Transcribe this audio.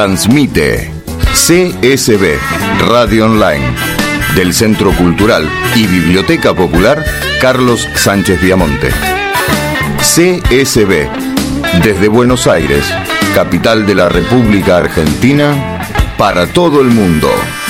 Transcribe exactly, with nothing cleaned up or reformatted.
Transmite C S B Radio Online del Centro Cultural y Biblioteca Popular Carlos Sánchez Viamonte. C S B desde Buenos Aires, capital de la República Argentina, para todo el mundo.